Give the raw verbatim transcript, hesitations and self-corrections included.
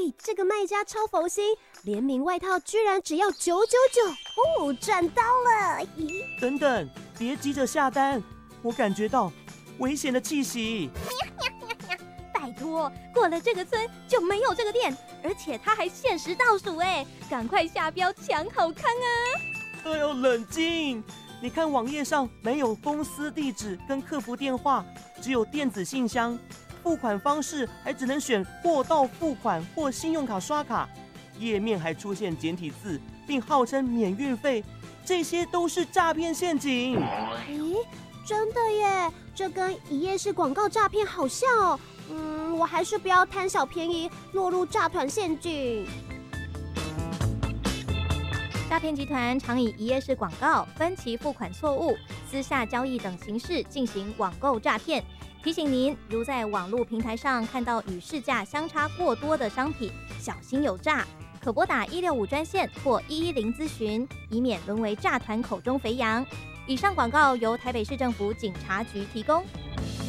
咦，这个卖家超佛心，联名外套居然只要九九九，哦，赚到了！咦， 等等，别急着下单，我感觉到危险的气息。 拜托，过了这个村就没有这个店，而且它还限时倒数哎，赶快下标抢好康啊！ 哎呦，冷静！你看网页上没有公司地址跟客服电话，只有电子信箱。付款方式还只能选货到付款或信用卡刷卡，页面还出现简体字，并号称免运费，这些都是诈骗陷阱。 咦，真的耶，这跟一页式广告诈骗好像哦。嗯，我还是不要贪小便宜，落入诈团陷阱。 诈骗集团常以一页式广告、分期付款错误、私下交易等形式进行网购诈骗。提醒您，如在网络平台上看到与市价相差过多的商品，小心有诈，可拨打一六五专线或一一零咨询，以免沦为诈团口中肥羊。以上广告由台北市政府警察局提供。